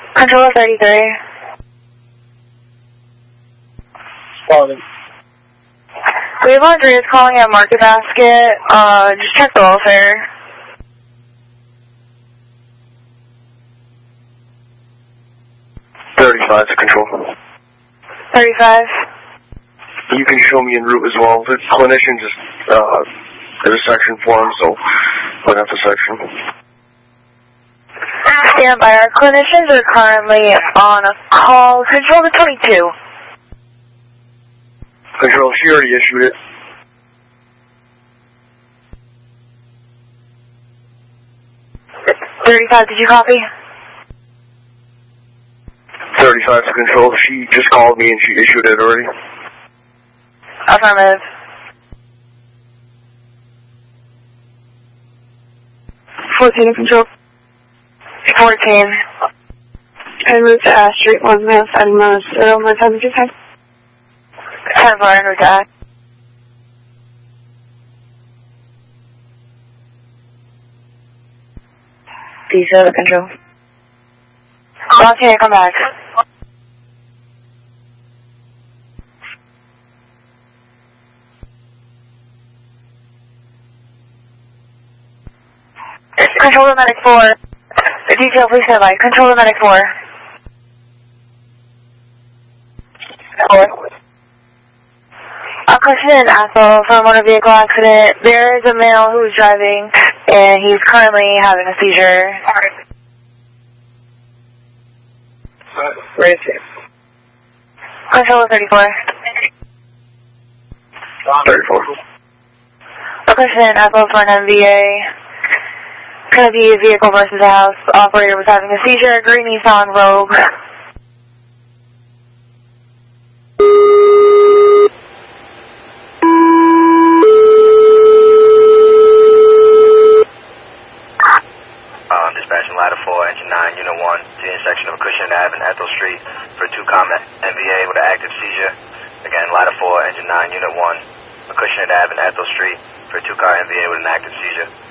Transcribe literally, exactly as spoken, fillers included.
Controller thirty-three. Calling. Wave Laundry is calling at Market Basket. Uh, just check the welfare. thirty-five to control. thirty-five. You can show me en route as well. The clinician just, uh, there's a section for him, so point out the section. Stand by. Our clinicians are currently on a call. Control to twenty-two. Control, she already issued it. thirty-five, did you copy? thirty-five to control. She just called me and she issued it already. Affirmative. fourteen to control. fourteen. En route to Ash Street, one male, fighting miles, zero, my time, two time. ten four, en route to Ash. D C to control. Okay, come back. Control to medic four. Detail, please stand by. Control to medic four. Four. A question in Athol for a motor vehicle accident. There is a male who is driving, and he's currently having a seizure. Right here. Control to thirty-four. thirty-four. A question in Athol for an M V A. Gonna be a vehicle versus a house. Operator was having a seizure. Green Nissan Rogue. Um, dispatching ladder four, engine nine, unit one, to the intersection of Cushing Ave and Ethel Street for two combat M V A with an active seizure. Again, ladder four, engine nine, unit one, Cushing Ave and Ethel Street for two car M V A with an active seizure.